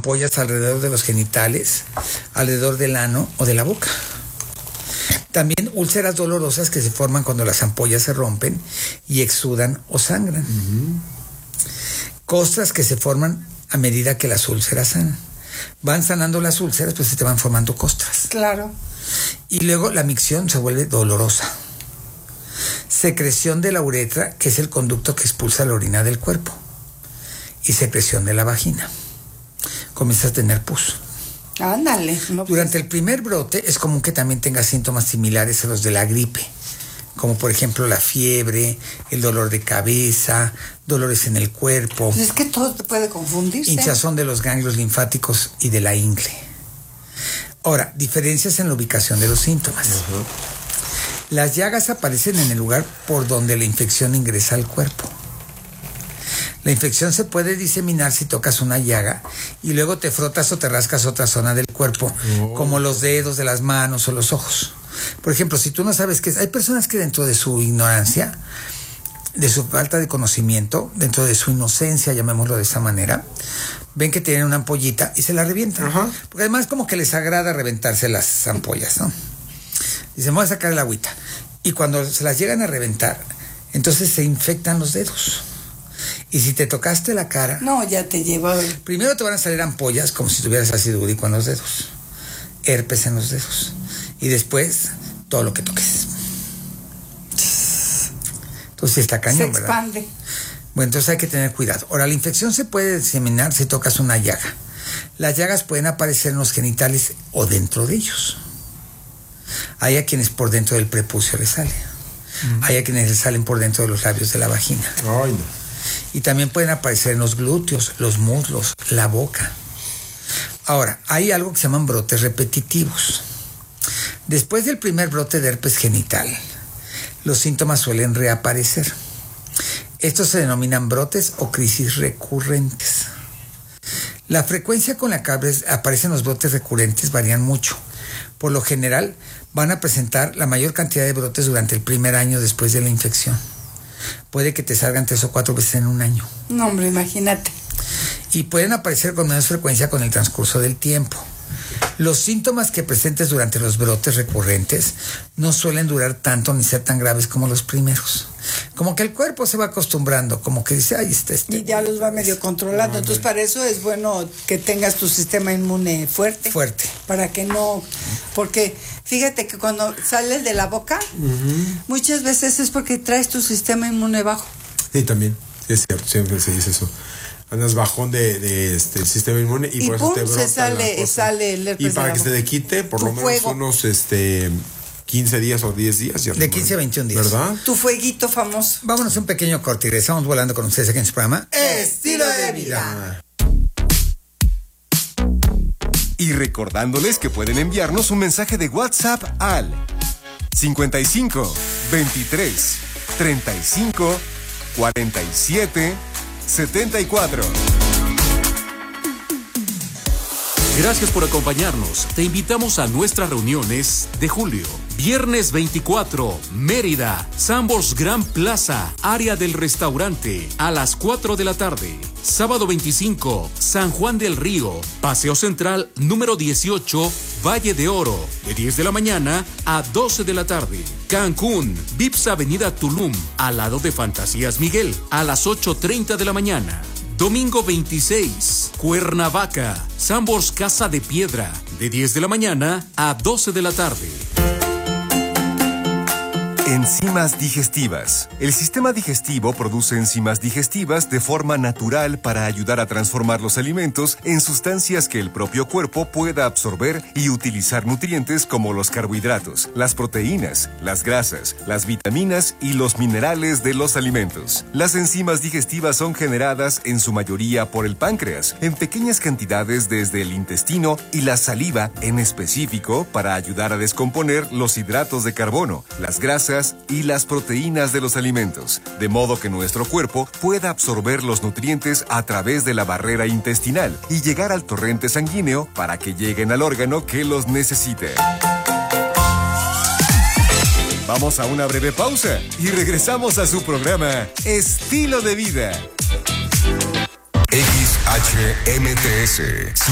ampollas alrededor de los genitales, alrededor del ano o de la boca. También úlceras dolorosas que se forman cuando las ampollas se rompen y exudan o sangran. Costras que se forman a medida que las úlceras sanan. Van sanando las úlceras, pues se te van formando costras. Claro. Y luego la micción se vuelve dolorosa. Secreción de la uretra, que es el conducto que expulsa la orina del cuerpo. Y secreción de la vagina. Comienzas a tener pus. Ándale. No, Durante el primer brote es común que también tengas síntomas similares a los de la gripe, como por ejemplo la fiebre, el dolor de cabeza, dolores en el cuerpo. Pues es que todo te puede confundirse. Hinchazón de los ganglios linfáticos y de la ingle. Ahora, diferencias en la ubicación de los síntomas. Las llagas aparecen en el lugar por donde la infección ingresa al cuerpo. La infección se puede diseminar si tocas una llaga y luego te frotas o te rascas otra zona del cuerpo, como los dedos de las manos o los ojos. Por ejemplo, si tú no sabes qué es, hay personas que dentro de su ignorancia, de su falta de conocimiento, dentro de su inocencia, llamémoslo de esa manera, ven que tienen una ampollita y se la revientan. Porque además como que les agrada reventarse las ampollas, ¿no? Dicen, voy a sacar el agüita. Y cuando se las llegan a reventar, entonces se infectan los dedos. Y si te tocaste la cara... No, ya te lleva... Primero te van a salir ampollas como si tuvieras ácido úrico en los dedos. Herpes en los dedos. Y después, todo lo que toques. Entonces está cañón, ¿verdad? Se expande. Bueno, entonces hay que tener cuidado. Ahora, la infección se puede diseminar si tocas una llaga. Las llagas pueden aparecer en los genitales o dentro de ellos. Hay a quienes por dentro del prepucio les sale. Hay a quienes les salen por dentro de los labios de la vagina. Ay, no. Y también pueden aparecer en los glúteos, los muslos, la boca. Ahora, hay algo que se llaman brotes repetitivos. Después del primer brote de herpes genital, los síntomas suelen reaparecer. Estos se denominan brotes o crisis recurrentes. La frecuencia con la que aparecen los brotes recurrentes varían mucho. Por lo general, van a presentar la mayor cantidad de brotes durante el primer año después de la infección. Puede que te salgan 3 o 4 veces en un año. No, hombre, imagínate. Y pueden aparecer con menos frecuencia con el transcurso del tiempo. Los síntomas que presentes durante los brotes recurrentes no suelen durar tanto ni ser tan graves como los primeros. Como que el cuerpo se va acostumbrando, como que dice, ay, y ya los va medio controlando. Entonces, para eso es bueno que tengas tu sistema inmune fuerte. Fuerte. Para que no... Porque fíjate que cuando sales de la boca, muchas veces es porque traes tu sistema inmune bajo. Sí, también. Es cierto, siempre se dice eso. Andas bajón de sistema inmune y por pum, eso te brota sale el herpes. Y para que se te quite, por lo menos unos 15 días o 10 días. De 15 a 21 días. ¿Verdad? Tu fueguito famoso. Vámonos a un pequeño corte y regresamos volando con ustedes aquí en su programa Estilo de Vida. Y recordándoles que pueden enviarnos un mensaje de WhatsApp al 55 23 35 47 74. Gracias por acompañarnos. Te invitamos a nuestras reuniones de julio. Viernes 24, Mérida, Sambors Gran Plaza, área del restaurante, a las 4 de la tarde. Sábado 25, San Juan del Río, Paseo Central número 18, Valle de Oro, de 10 de la mañana a 12 de la tarde. Cancún, Vips Avenida Tulum, al lado de Fantasías Miguel, a las 8:30 de la mañana. Domingo 26, Cuernavaca, Sambors Casa de Piedra, de 10 de la mañana a 12 de la tarde. Enzimas digestivas. El sistema digestivo produce enzimas digestivas de forma natural para ayudar a transformar los alimentos en sustancias que el propio cuerpo pueda absorber y utilizar nutrientes como los carbohidratos, las proteínas, las grasas, las vitaminas y los minerales de los alimentos. Las enzimas digestivas son generadas en su mayoría por el páncreas, en pequeñas cantidades desde el intestino y la saliva en específico para ayudar a descomponer los hidratos de carbono, las grasas y las proteínas de los alimentos, de modo que nuestro cuerpo pueda absorber los nutrientes a través de la barrera intestinal y llegar al torrente sanguíneo para que lleguen al órgano que los necesite. Vamos a una breve pausa y regresamos a su programa Estilo de Vida. XHMTS